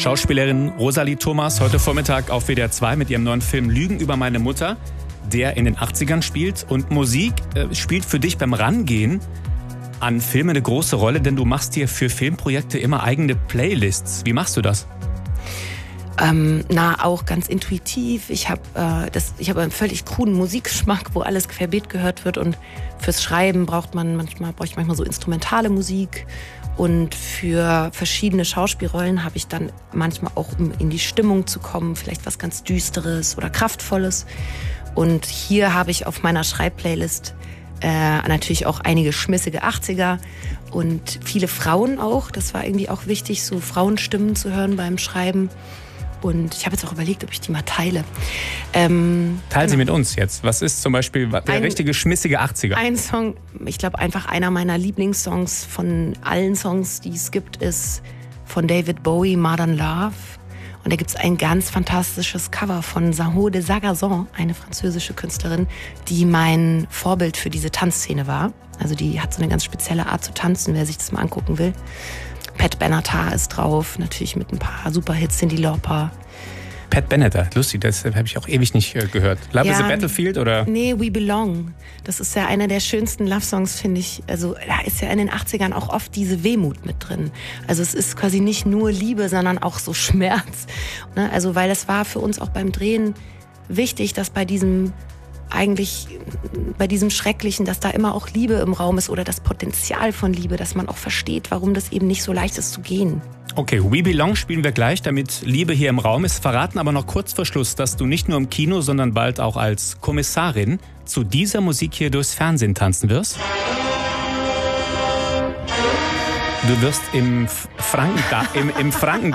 Schauspielerin Rosalie Thomas heute Vormittag auf WDR 2 mit ihrem neuen Film Lügen über meine Mutter, der in den 80ern spielt. Und Musik spielt für dich beim Rangehen an Filme eine große Rolle, denn du machst dir für Filmprojekte immer eigene Playlists. Wie machst du das? Auch ganz intuitiv. Ich habe einen völlig coolen Musikgeschmack, wo alles querbeet gehört wird. Und fürs Schreiben brauche ich manchmal so instrumentale Musik. Und für verschiedene Schauspielrollen habe ich dann manchmal auch, um in die Stimmung zu kommen, vielleicht was ganz Düsteres oder Kraftvolles. Und hier habe ich auf meiner Schreibplaylist natürlich auch einige schmissige 80er und viele Frauen auch. Das war irgendwie auch wichtig, so Frauenstimmen zu hören beim Schreiben. Und ich habe jetzt auch überlegt, ob ich die mal teile. Teil sie mit uns jetzt. Was ist zum Beispiel der richtige schmissige 80er? Ein Song, ich glaube einfach einer meiner Lieblingssongs von allen Songs, die es gibt, ist von David Bowie, Modern Love. Und da gibt es ein ganz fantastisches Cover von Saho de Sagazon, eine französische Künstlerin, die mein Vorbild für diese Tanzszene war. Also die hat so eine ganz spezielle Art zu tanzen, wer sich das mal angucken will. Pat Benatar ist drauf, natürlich mit ein paar Superhits, Cyndi Lauper. Pat Benatar, lustig, das habe ich auch ewig nicht gehört. Love is a Battlefield oder? Nee, We Belong. Das ist ja einer der schönsten Love-Songs, finde ich. Also da ist ja in den 80ern auch oft diese Wehmut mit drin. Also es ist quasi nicht nur Liebe, sondern auch so Schmerz. Also weil es war für uns auch beim Drehen wichtig, dass bei diesem Schrecklichen, dass da immer auch Liebe im Raum ist oder das Potenzial von Liebe, dass man auch versteht, warum das eben nicht so leicht ist zu gehen. Okay, We Belong spielen wir gleich, damit Liebe hier im Raum ist. Verraten aber noch kurz vor Schluss, dass du nicht nur im Kino, sondern bald auch als Kommissarin zu dieser Musik hier durchs Fernsehen tanzen wirst. Du wirst im Franken